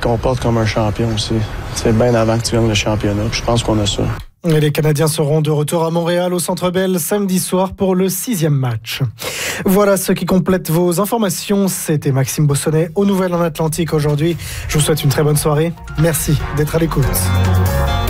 comporte comme un champion aussi. C'est bien avant que tu viennes le championnat. Puis je pense qu'on a ça. Et les Canadiens seront de retour à Montréal au Centre Bell samedi soir pour le 6e match. Voilà ce qui complète vos informations. C'était Maxime Bossonnet aux Nouvelles en Atlantique aujourd'hui. Je vous souhaite une très bonne soirée. Merci d'être à l'écoute.